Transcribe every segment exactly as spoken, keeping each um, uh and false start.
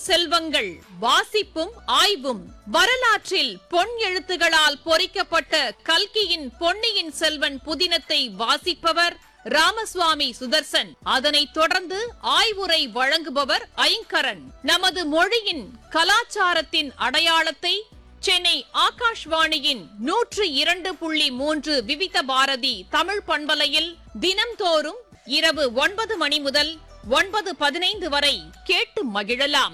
செல்வங்கள் வாசிப்பும் ஆய்வும். வரலாற்றில் பொன் எழுத்துகளால் பொறிக்கப்பட்ட கல்கியின் பொன்னியின் செல்வன் புதினத்தை வாசிப்பவர் ராமசுவாமி சுதர்சன். அதனைத் தொடர்ந்து ஆய்வுரை வழங்குபவர் ஐங்கரன். நமது மொழியின் கலாச்சாரத்தின் அடையாளத்தை சென்னை ஆகாஷ்வாணியின் நூற்று இரண்டு புள்ளி மூன்று விவித பாரதி தமிழ் பண்பலையில் தினம்தோறும் இரவு ஒன்பது மணி முதல் ஒன்பது பதினைந்து வரை கேட்டு மகிழலாம்.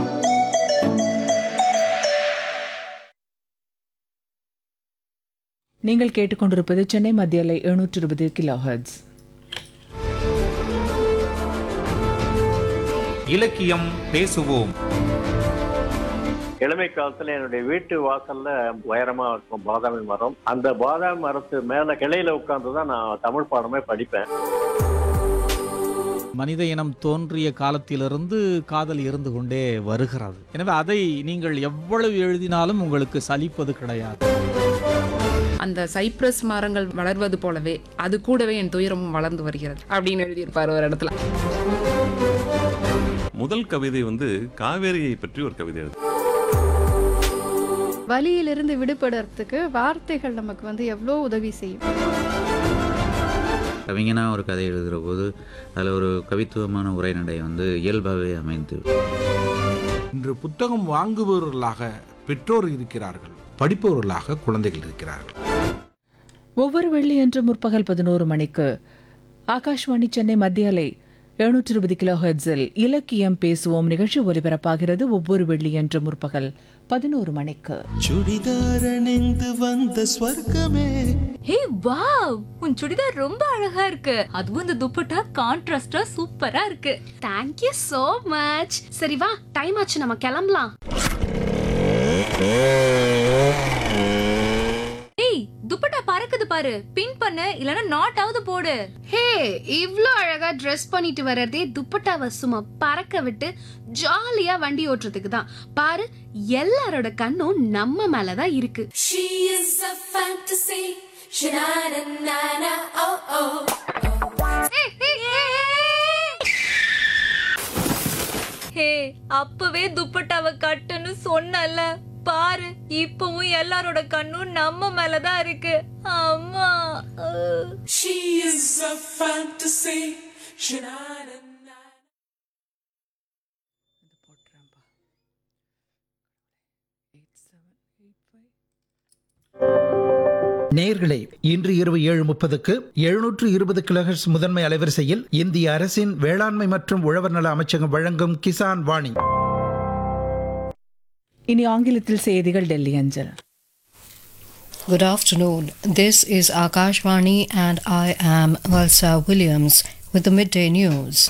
நீங்கள் கேட்டுக்கொண்டிருப்பது சென்னை மத்திய அலை எழுநூற்று இருபது கிலோ ஹெர்ட்ஸ். இலக்கியம் பேசுவோம். இளமை காலத்துல என்னுடைய வீட்டு வாசல்ல உயரமா இருக்கும் பாதாமி மரம். அந்த பாதாமி மரத்து மேல கிளையில உட்கார்ந்துதான் நான் தமிழ் பாடமே படிப்பேன். மனித இனம் தோன்றிய காலத்திலிருந்து காதல் இருந்து கொண்டே வருகிறது. எனவே அதை நீங்கள் எவ்வளவு எழுதினாலும் உங்களுக்கு சலிப்பது கிடையாது. அந்த சைப்ரஸ் மரங்கள் வளர்வது போலவே அது கூடவே என் துயரமும் வளர்ந்து வருகிறது அப்படின்னு எழுதியிருப்பார் ஒரு இடத்துல. முதல் கவிதை வந்து காவேரியை பற்றி ஒரு கவிதை எழுது. வலியிலிருந்து விடுபடுறதுக்கு வார்த்தைகள் நமக்கு வந்து எவ்வளோ உதவி செய்யும். கவிஞனா ஒரு கதை எழுதுகிற போது அதில் ஒரு கவித்துவமான உரைநடை வந்து இயல்பாகவே அமைந்து. இன்று புத்தகம் வாங்குபவர்களாக பெற்றோர் இருக்கிறார்கள், படிப்பவர்களாக குழந்தைகள் இருக்கிறார்கள். ஒவ்வொரு வெள்ளியன்று முற்பகல் பதினோரு மணிக்கு ஆகாஷ்வாணி சென்னை மத்திய அலை எழுநூற்று இருபது கிலோ ஹெர்ட்ஸில் இலக்கியம் பேசுவோம் நிகழ்ச்சி ஒலிபரப்பாகிறது. ஒவ்வொரு வெள்ளியன்று முற்பகல் பதினோரு மணிக்கு. சுடிதார் அணிந்து வந்த ஸ்வர்க்கமே. ஹே வாவ், உன் சுடிதார் ரொம்ப அழகா இருக்கு. அதுவும் இந்த துப்பட்டா கான்ட்ராஸ்டா சூப்பரா இருக்கு. Thank you so much. சரி வா, டைம் ஆச்சு, நம்ம கிளம்பலாம். ஏய், துப்பட்டா பறக்குது பாரு. பின் பண்ணு, இல்லனா நாட் ஆவது போடு. ஹே, இவ்ளோ அழகா Dress பண்ணிட்டு வர்றதே துப்பட்டாவை சும்மா பறக்க விட்டு ஜாலியா வண்டி ஓட்டுறதுக்கு தான். பாரு, எல்லாரோட கண்ணும் நம்ம மேலதான் இருக்கு. She is a fantasy. Sha-na-na-na-na, oh oh. ஹே, அப்பவே துப்பட்டாவை கட்டுன்னு சொன்னல. பாரு, இப்பவும் எல்லாரோட கண்ணும் நம்ம மேலதான் இருக்கு. அம்மா. She is a fantasy. Sha-na-na-na. நேயர்களே, இன்று இரவு ஏழு முப்பதுக்கு எழுநூற்று இருபது கிலோஹெர்ட்ஸ் முதன்மை அலைவரிசையில் இந்திய அரசின் வேளாண்மை மற்றும் உழவர் நல அமைச்சகம் வழங்கும் கிசான் வாணி. இனி ஆங்கிலத்தில் செய்திகள் டெல்லி அஞ்சல். Good afternoon. This is Akashvani and I am Valsa Williams with the midday news.